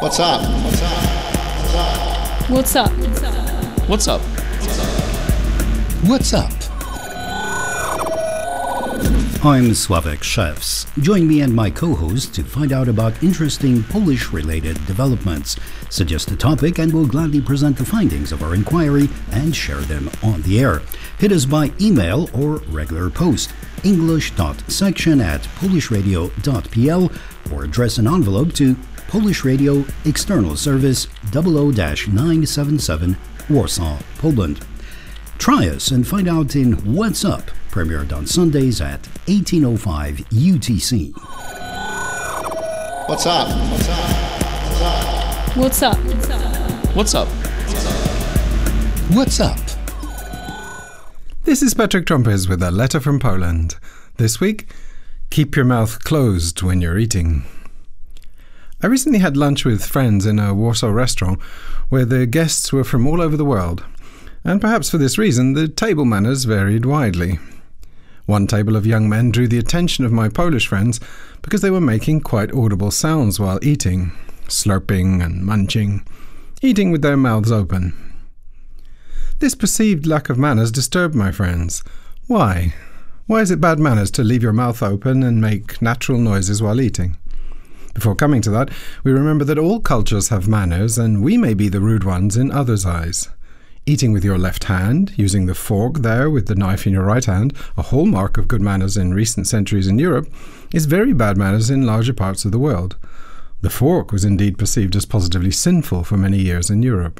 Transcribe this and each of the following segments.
What's up? What's up? What's up? What's up? I'm Sławek Szewc. Join me and my co-host to find out about interesting Polish-related developments. Suggest a topic and we'll gladly present the findings of our inquiry and share them on the air. Hit us by email or regular post, english.section@polishradio.pl, or address an envelope to Polish Radio External Service 00-977 Warsaw, Poland. Try us and find out in What's Up, premiered on Sundays at 18:05 UTC. What's up? What's up? What's up? What's up? This is Patrick Trumpers with a letter from Poland. This week, keep your mouth closed when you're eating. I recently had lunch with friends in a Warsaw restaurant where the guests were from all over the world. And perhaps for this reason, the table manners varied widely. One table of young men drew the attention of my Polish friends because they were making quite audible sounds while eating, slurping and munching, eating with their mouths open. This perceived lack of manners disturbed my friends. Why? Why is it bad manners to leave your mouth open and make natural noises while eating? Before coming to that, we remember that all cultures have manners and we may be the rude ones in others' eyes. Eating with your left hand, using the fork there with the knife in your right hand, a hallmark of good manners in recent centuries in Europe, is very bad manners in larger parts of the world. The fork was indeed perceived as positively sinful for many years in Europe.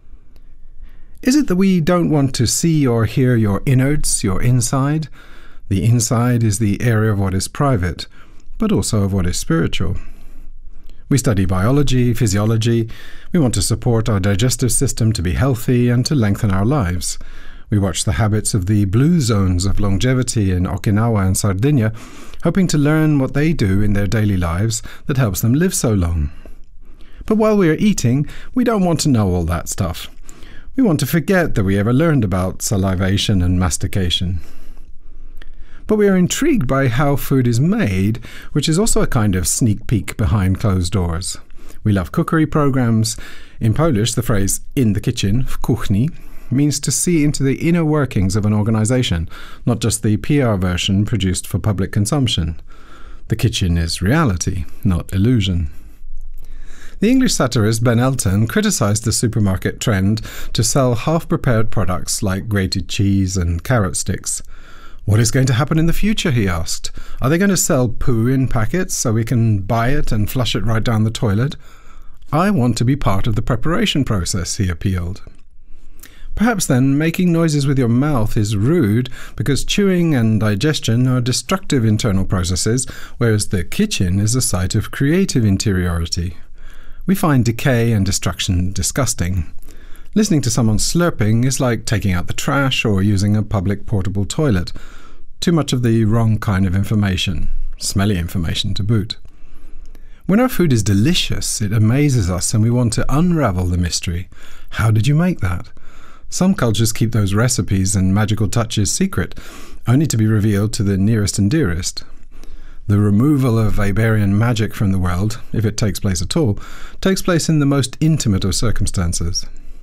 Is it that we don't want to see or hear your innards, your inside? The inside is the area of what is private, but also of what is spiritual. We study biology, physiology. We want to support our digestive system to be healthy and to lengthen our lives. We watch the habits of the blue zones of longevity in Okinawa and Sardinia, hoping to learn what they do in their daily lives that helps them live so long. But while we are eating, we don't want to know all that stuff. We want to forget that we ever learned about salivation and mastication. But we are intrigued by how food is made, which is also a kind of sneak peek behind closed doors. We love cookery programs. In Polish, the phrase "in the kitchen," w kuchni, means to see into the inner workings of an organization, not just the PR version produced for public consumption. The kitchen is reality, not illusion. The English satirist Ben Elton criticized the supermarket trend to sell half-prepared products like grated cheese and carrot sticks. What is going to happen in the future, he asked. Are they going to sell poo in packets so we can buy it and flush it right down the toilet? I want to be part of the preparation process, he appealed. Perhaps then making noises with your mouth is rude because chewing and digestion are destructive internal processes, whereas the kitchen is a site of creative interiority. We find decay and destruction disgusting. Listening to someone slurping is like taking out the trash or using a public portable toilet. Too much of the wrong kind of information, smelly information to boot. When our food is delicious, it amazes us and we want to unravel the mystery. How did you make that? Some cultures keep those recipes and magical touches secret, only to be revealed to the nearest and dearest. The removal of Weberian magic from the world, if it takes place at all, takes place in the most intimate of circumstances.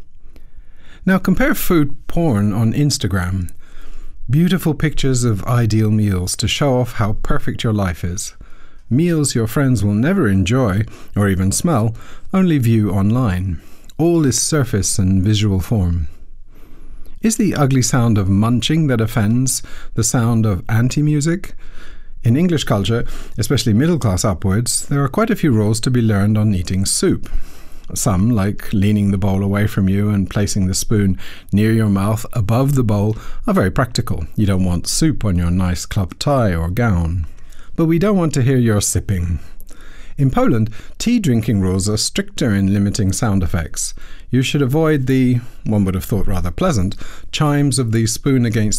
Now compare food porn on Instagram. Beautiful pictures of ideal meals to show off how perfect your life is. Meals your friends will never enjoy, or even smell, only view online. All is surface and visual form. Is the ugly sound of munching that offends the sound of anti-music? In English culture, especially middle class upwards, there are quite a few rules to be learned on eating soup. Some, like leaning the bowl away from you and placing the spoon near your mouth above the bowl, are very practical. You don't want soup on your nice club tie or gown. But we don't want to hear your sipping. In Poland, tea drinking rules are stricter in limiting sound effects. You should avoid the, one would have thought rather pleasant, chimes of the spoon against